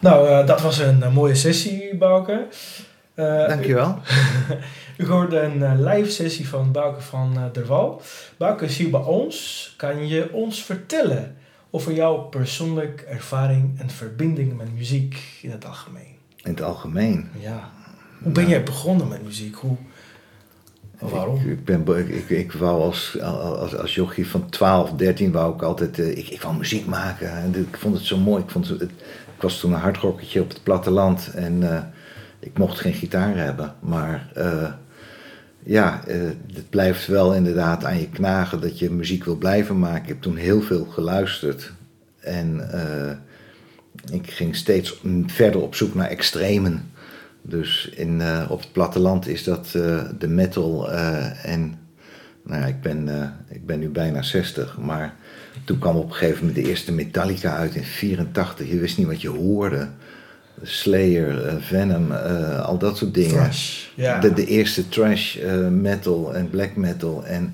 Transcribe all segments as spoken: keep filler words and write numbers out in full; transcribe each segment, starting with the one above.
Nou, uh, dat was een uh, mooie sessie, Bouke. Uh, Dankjewel. U hoorde een uh, live sessie van Bouke van uh, der Wal. Bouke is hier bij ons. Kan je ons vertellen over jouw persoonlijke ervaring en verbinding met muziek in het algemeen? In het algemeen? Ja. Hoe ben nou, jij begonnen met muziek? Hoe... Waarom? Ik, ik, ben, ik, ik wou als, als, als jochie van twaalf, dertien wou ik altijd, uh, ik, ik wou muziek maken. En ik vond het zo mooi. Ik, vond het, ik was toen een hardrockertje op het platteland en uh, ik mocht geen gitaar hebben. Maar uh, ja, uh, het blijft wel inderdaad aan je knagen dat je muziek wil blijven maken. Ik heb toen heel veel geluisterd en uh, ik ging steeds verder op zoek naar extremen. Dus in, uh, op het platteland is dat uh, de metal uh, en nou ja, ik, ben, uh, ik ben nu bijna zestig, maar toen kwam op een gegeven moment de eerste Metallica uit in vierentachtig. Je wist niet wat je hoorde. Slayer, uh, Venom, uh, al dat soort dingen. Thrash, yeah. de, de eerste thrash uh, metal en black metal. En,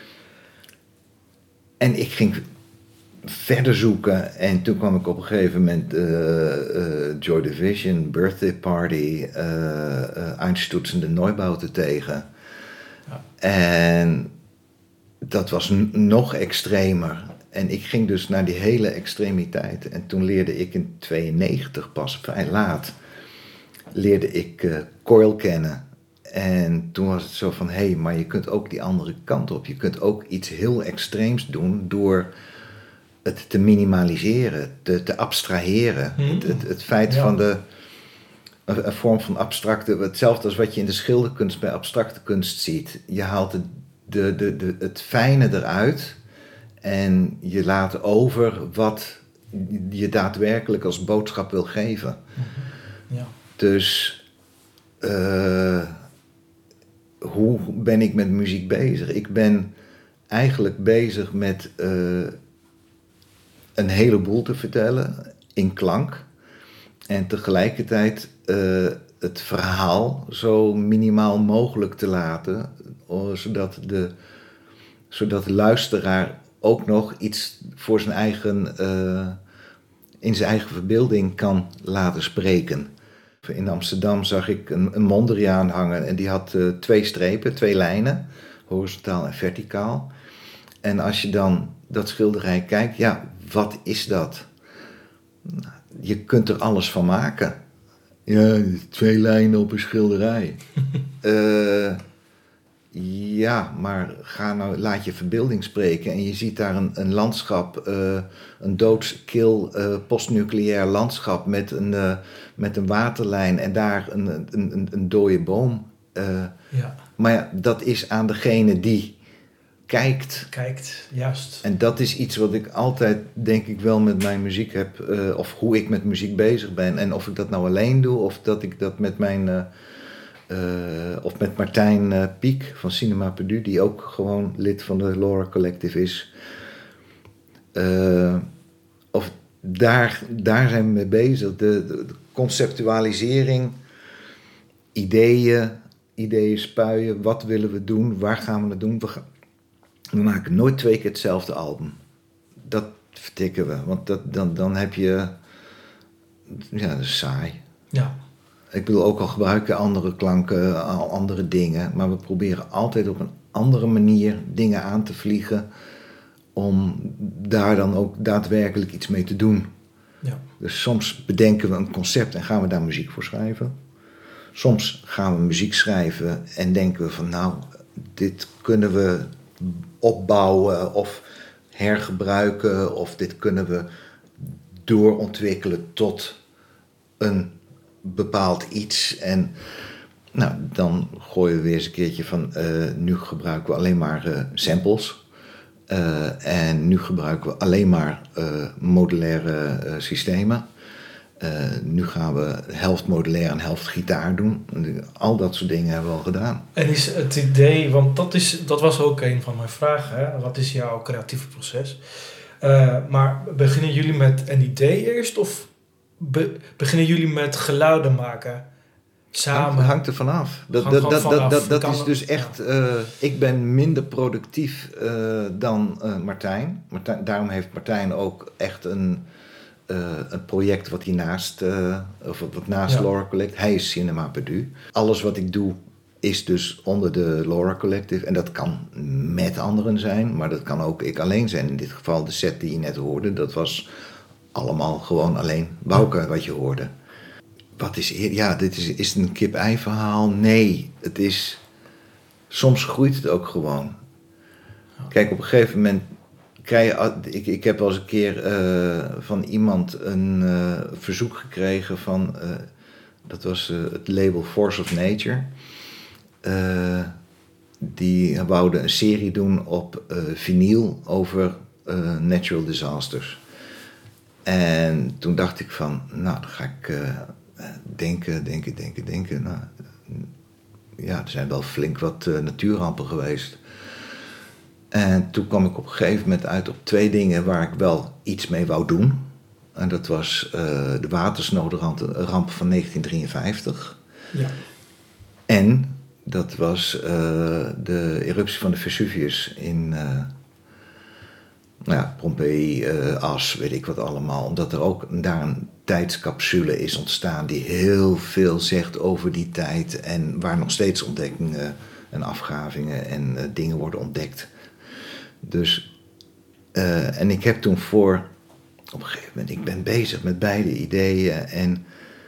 en ik ging verder zoeken en toen kwam ik op een gegeven moment uh, uh, Joy Division, Birthday Party, uh, uh, Einstürzende Neubauten tegen. Ja. En dat was n- nog extremer. En ik ging dus naar die hele extremiteit. En toen leerde ik in tweeënnegentig pas, vrij laat, leerde ik uh, Coil kennen. En toen was het zo van, hé, hey, maar je kunt ook die andere kant op. Je kunt ook iets heel extreems doen door het te minimaliseren, te, te abstraheren. Hmm. Het, het, het feit ja. van de, een, een vorm van abstracte, hetzelfde als wat je in de schilderkunst bij abstracte kunst ziet. Je haalt het, de, de, de, het fijne eruit en je laat over wat je daadwerkelijk als boodschap wil geven. Ja. Dus uh, hoe ben ik met muziek bezig? Ik ben eigenlijk bezig met uh, een heleboel te vertellen in klank en tegelijkertijd uh, het verhaal zo minimaal mogelijk te laten, zodat de, zodat de luisteraar ook nog iets voor zijn eigen, uh, in zijn eigen verbeelding kan laten spreken. In Amsterdam zag ik een, een Mondriaan hangen en die had uh, twee strepen, twee lijnen, horizontaal en verticaal. En als je dan dat schilderij kijkt, ja, wat is dat? Je kunt er alles van maken. Ja, twee lijnen op een schilderij. uh, ja, maar ga nou, laat je verbeelding spreken en je ziet daar een, een landschap, uh, een doodskil uh, postnucleair landschap met een, uh, met een waterlijn en daar een, een, een, een dode boom. Uh, ja. Maar ja, dat is aan degene die kijkt. Kijkt, juist. En dat is iets wat ik altijd, denk ik, wel met mijn muziek heb, uh, of hoe ik met muziek bezig ben. En of ik dat nou alleen doe, of dat ik dat met mijn, uh, uh, of met Martijn uh, Piek van Cinema Perdu, die ook gewoon lid van de Laura Collective is. Uh, of daar, daar zijn we mee bezig. De, de, de conceptualisering, ideeën, ideeën spuien, wat willen we doen, waar gaan we het doen. We gaan, We maken nooit twee keer hetzelfde album. Dat vertikken we. Want dat, dan, dan heb je... Ja, dat is saai. Ja. Ik bedoel, ook al gebruiken andere klanken, andere dingen. Maar we proberen altijd op een andere manier dingen aan te vliegen. Om daar dan ook daadwerkelijk iets mee te doen. Ja. Dus soms bedenken we een concept en gaan we daar muziek voor schrijven. Soms gaan we muziek schrijven en denken we van... Nou, dit kunnen we opbouwen of hergebruiken of dit kunnen we doorontwikkelen tot een bepaald iets en nou, dan gooien we weer eens een keertje van uh, nu gebruiken we alleen maar uh, samples uh, en nu gebruiken we alleen maar uh, modulaire uh, systemen. Uh, nu gaan we helft modulair en helft gitaar doen. Al dat soort dingen hebben we al gedaan. En is het idee, want dat, is, dat was ook een van mijn vragen. Hè? Wat is jouw creatieve proces? Uh, maar beginnen jullie met een idee eerst? Of be, beginnen jullie met geluiden maken? Samen? Hangt, hangt er vanaf. Dat, dat, dat, dat, dat, dat is dus echt... Uh, ik ben minder productief uh, dan uh, Martijn. Martijn. Daarom heeft Martijn ook echt een... uh, een project wat hiernaast, uh, of wat naast Ja. Laura Collective. Hij is Cinema Perdu. Alles wat ik doe is dus onder de Laura Collective. En dat kan met anderen zijn, maar dat kan ook ik alleen zijn. In dit geval de set die je net hoorde, dat was allemaal gewoon alleen Bouke wat je hoorde. Wat is eer- ja, dit is, is het een kip-ei verhaal? Nee, het is... Soms groeit het ook gewoon. Kijk, op een gegeven moment krijg je... Ik, ik heb wel eens een keer uh, van iemand een uh, verzoek gekregen van... Uh, dat was uh, het label Force of Nature. Uh, die wouden een serie doen op uh, vinyl over uh, natural disasters. En toen dacht ik van, nou, dan ga ik uh, denken, denken, denken, denken. Nou, ja, er zijn wel flink wat uh, natuurrampen geweest. En toen kwam ik op een gegeven moment uit op twee dingen waar ik wel iets mee wou doen. En dat was uh, de watersnoodramp van negentien drieënvijftig. Ja. En dat was uh, de eruptie van de Vesuvius in... Uh, Nou ja, Pompeii, uh, As, weet ik wat allemaal. Omdat er ook daar een tijdscapsule is ontstaan die heel veel zegt over die tijd. En waar nog steeds ontdekkingen en afgravingen en uh, dingen worden ontdekt. Dus, uh, en ik heb toen voor, op een gegeven moment, ik ben bezig met beide ideeën. En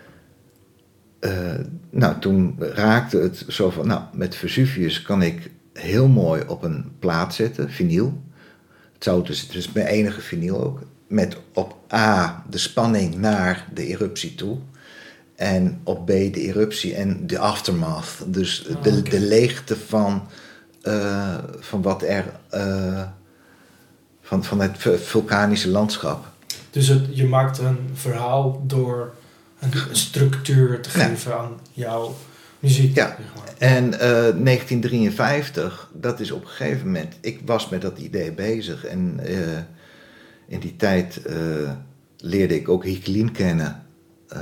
uh, nou, toen raakte het zo van, nou, met Vesuvius kan ik heel mooi op een plaat zetten, vinyl. Het zou dus, het is mijn enige vinyl ook, met op A de spanning naar de eruptie toe en op B de eruptie en de aftermath, dus oh, de, okay. de leegte van, uh, van wat er, uh, van, van het vulkanische landschap. Dus het, je maakt een verhaal door een structuur te geven ja. aan jouw muziek. Ja. Zeg maar. En uh, negentien drieënvijftig, dat is op een gegeven moment... Ik was met dat idee bezig en uh, in die tijd uh, leerde ik ook Hikelien kennen. Uh,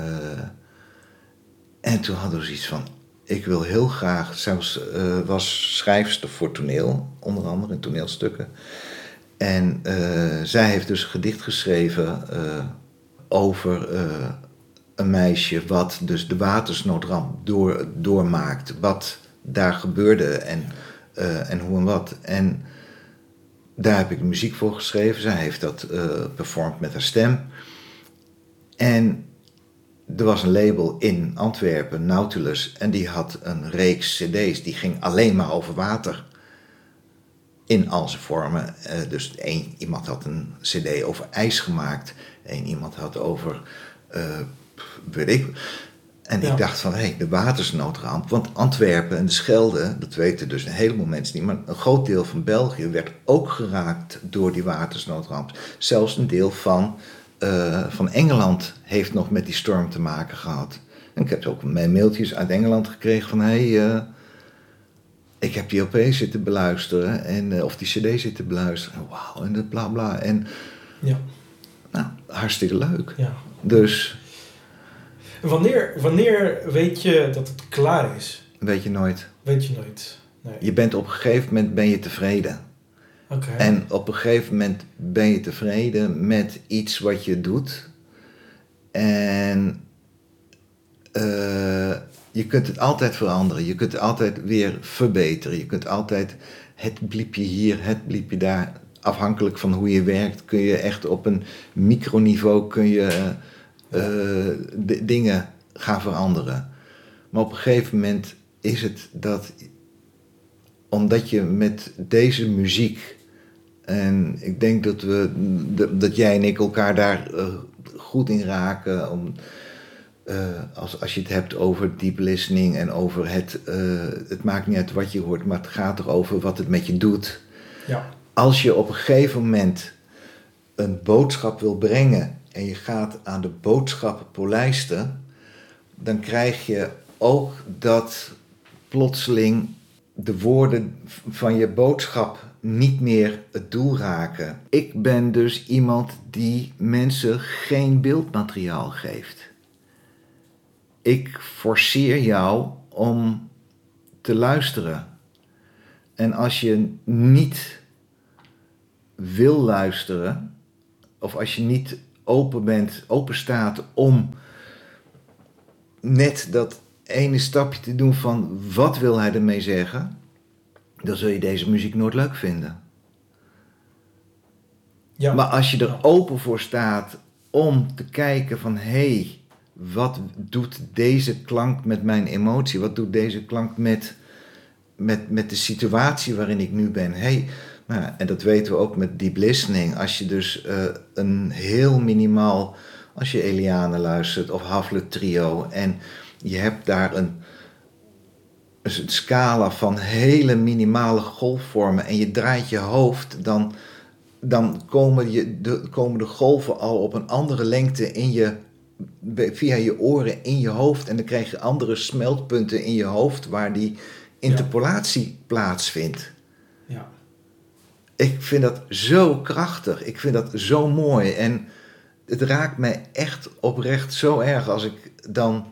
en toen hadden we zoiets van... Ik wil heel graag... Zij was, uh, was schrijfster voor toneel, onder andere in toneelstukken. En uh, zij heeft dus een gedicht geschreven uh, over... Uh, een meisje wat dus de watersnoodramp door, doormaakt. Wat daar gebeurde en, uh, en hoe en wat. En daar heb ik de muziek voor geschreven. Zij heeft dat uh, performed met haar stem. En er was een label in Antwerpen, Nautilus. En die had een reeks cd's. Die ging alleen maar over water. In al zijn vormen. Uh, dus één iemand had een cd over ijs gemaakt. Eén iemand had over... Uh, weet ik. En ja. ik dacht van, hé, hey, de watersnoodramp. Want Antwerpen en de Schelde, dat weten dus een heleboel mensen niet... maar een groot deel van België werd ook geraakt door die watersnoodramp. Zelfs een deel van, uh, van Engeland heeft nog met die storm te maken gehad. En ik heb ook mijn mailtjes uit Engeland gekregen van... hé, hey, uh, ik heb die L P zitten beluisteren, en, uh, of die cd zitten beluisteren. Wauw, en dat bla bla. En ja. nou, hartstikke leuk. Ja. Dus... Wanneer, wanneer weet je dat het klaar is? Weet je nooit. Weet je nooit. Nee. Je bent op een gegeven moment ben je tevreden. Okay. En op een gegeven moment ben je tevreden met iets wat je doet. En uh, je kunt het altijd veranderen. Je kunt het altijd weer verbeteren. Je kunt altijd het bliepje hier, het bliepje daar. Afhankelijk van hoe je werkt kun je echt op een microniveau kun je... Uh, de dingen gaan veranderen. Maar op een gegeven moment is het dat... Omdat je met deze muziek... En ik denk dat, we, dat jij en ik elkaar daar uh, goed in raken. Om, uh, als, als je het hebt over deep listening en over het... Uh, het maakt niet uit wat je hoort, maar het gaat erover wat het met je doet. Ja. Als je op een gegeven moment een boodschap wil brengen... en je gaat aan de boodschap polijsten... dan krijg je ook dat plotseling de woorden van je boodschap niet meer het doel raken. Ik ben dus iemand die mensen geen beeldmateriaal geeft. Ik forceer jou om te luisteren. En als je niet wil luisteren... of als je niet open bent, open staat om net dat ene stapje te doen van wat wil hij ermee zeggen, dan zul je deze muziek nooit leuk vinden. Ja. Maar als je er open voor staat om te kijken van hé, hey, wat doet deze klank met mijn emotie? Wat doet deze klank met, met, met de situatie waarin ik nu ben? Hey, nou, en dat weten we ook met deep listening. Als je dus uh, een heel minimaal, als je Eliane luistert of Havlet Trio en je hebt daar een, een scala van hele minimale golfvormen en je draait je hoofd, dan, dan komen, je, de, komen de golven al op een andere lengte in je, via je oren in je hoofd en dan krijg je andere smeltpunten in je hoofd waar die interpolatie ja. plaatsvindt. Ja. Ik vind dat zo krachtig, ik vind dat zo mooi en het raakt mij echt oprecht zo erg als ik dan...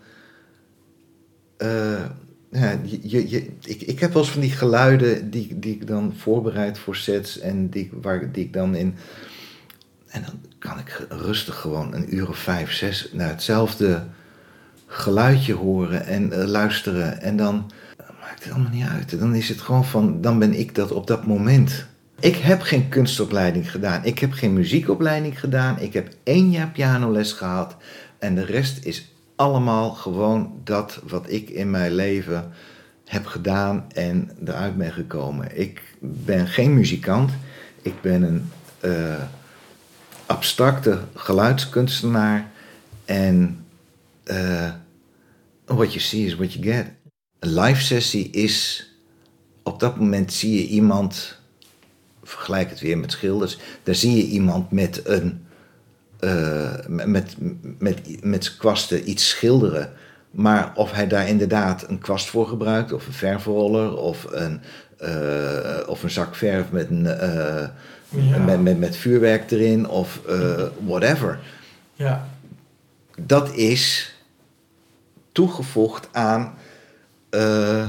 Uh, ja, je, je, ik, ik heb wel eens van die geluiden die, die ik dan voorbereid voor sets en die, waar, die ik dan in... En dan kan ik rustig gewoon een uur of vijf, zes naar hetzelfde geluidje horen en uh, luisteren. En dan uh, maakt het allemaal niet uit. Dan is het gewoon van, dan ben ik dat op dat moment. Ik heb geen kunstopleiding gedaan. Ik heb geen muziekopleiding gedaan. Ik heb één jaar pianoles gehad. En de rest is allemaal gewoon dat wat ik in mijn leven heb gedaan en eruit ben gekomen. Ik ben geen muzikant. Ik ben een uh, abstracte geluidskunstenaar. En uh, what you see is what you get. Een live sessie is... Op dat moment zie je iemand... Vergelijk het weer met schilders. Daar zie je iemand met een... Uh, met, met, met, met zijn kwasten iets schilderen. Maar of hij daar inderdaad een kwast voor gebruikt, of een verfroller, of een, uh, of een zak verf met, een, uh, ja. met, met, met vuurwerk erin, of uh, whatever. Ja. Dat is toegevoegd aan, uh,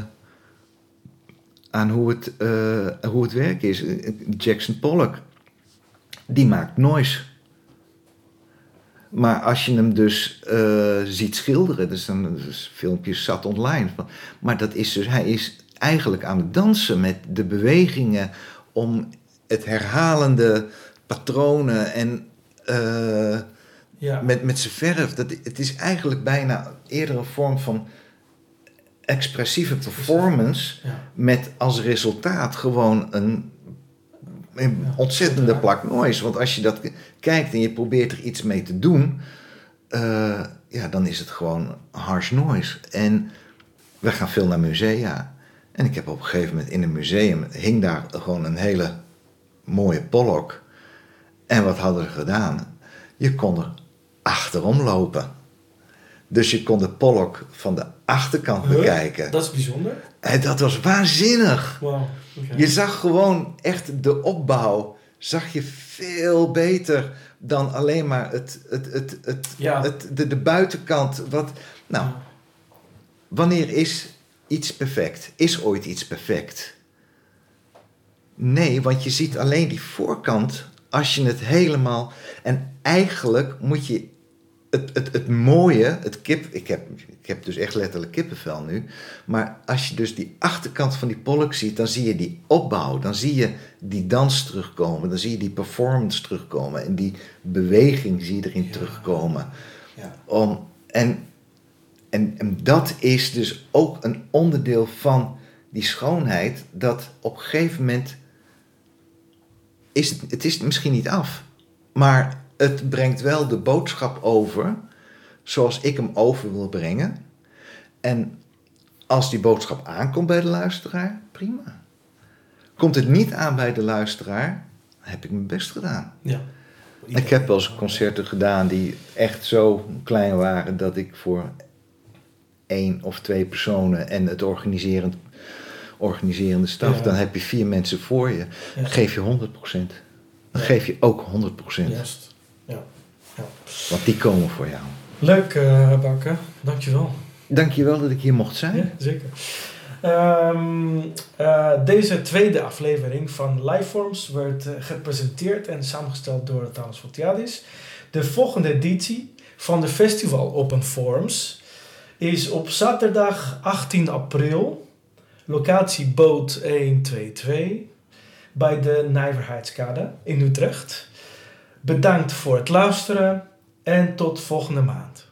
aan hoe, het, uh, hoe het werk is. Jackson Pollock, die maakt noise. Maar als je hem dus uh, ziet schilderen, dus dan dus filmpjes zat online. Maar dat is dus, hij is eigenlijk aan het dansen met de bewegingen om het herhalende patronen en uh, ja. met, met zijn verf. Dat, het is eigenlijk bijna eerder een vorm van expressieve performance ja. met als resultaat gewoon een... Een ontzettende plak noise. Want als je dat kijkt en je probeert er iets mee te doen... Uh, ja, dan is het gewoon harsh noise. En we gaan veel naar musea. En ik heb op een gegeven moment in een museum... hing daar gewoon een hele mooie Pollock. En wat hadden we gedaan? Je kon er achterom lopen. Dus je kon de Pollock van de achterkant huh? bekijken. Dat is bijzonder. En dat was waanzinnig. Wow. Okay. Je zag gewoon echt de opbouw, zag je veel beter dan alleen maar het, het, het, het, ja. het, de, de buitenkant. Wat, nou, ja. Wanneer is iets perfect? Is ooit iets perfect? Nee, want je ziet alleen die voorkant als je het helemaal... En eigenlijk moet je het, het, het mooie, het kip... Ik heb, ik heb dus echt letterlijk kippenvel nu. Maar als je dus die achterkant van die Pollock ziet, dan zie je die opbouw. Dan zie je die dans terugkomen. Dan zie je die performance terugkomen. En die beweging zie je erin ja. terugkomen. Ja. Om, en, en, en dat is dus ook een onderdeel van die schoonheid. Dat op een gegeven moment... Is het, het is misschien niet af. Maar het brengt wel de boodschap over... zoals ik hem over wil brengen. En als die boodschap aankomt bij de luisteraar, prima. Komt het niet aan bij de luisteraar, dan heb ik mijn best gedaan. Ja. Ik heb wel eens concerten gedaan die echt zo klein waren... dat ik voor één of twee personen en het organiserend, organiserende staf... Ja. dan heb je vier mensen voor je. Dan ja. geef je honderd procent. Dan ja. geef je ook honderd procent. Juist. Ja. Ja. Want die komen voor jou. Leuk, uh, Bouke. Dankjewel. Dankjewel dat ik hier mocht zijn. Ja, zeker. Um, uh, deze tweede aflevering van Lifeforms werd uh, gepresenteerd en samengesteld door Thanos Fotiadis. De volgende editie van de Festival Open Forums is op zaterdag achttien april, locatie Boot honderdtweeëntwintig, bij de Nijverheidskade in Utrecht. Bedankt voor het luisteren en tot volgende maand.